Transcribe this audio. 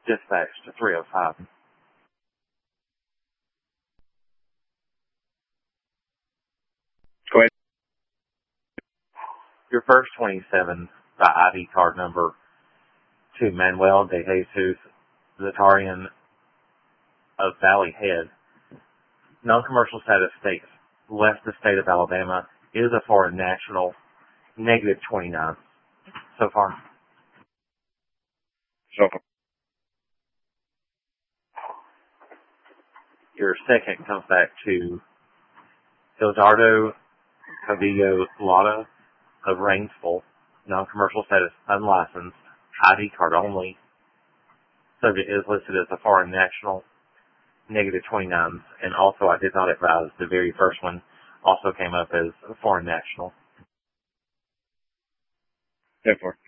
Dispatch to 305. Go ahead. Your first 27 by ID card number to Manuel de Jesus Zatarian of Valley Head. Non-commercial status states left the state of Alabama, is a foreign national, negative 29. So far. So far. Your second comes back to Hildardo Cavillo Lada of Rainsville, non-commercial status unlicensed, ID card only. Subject is listed as a foreign national, negative 29s, and also I did not advise the very first one also came up as a foreign national. Therefore.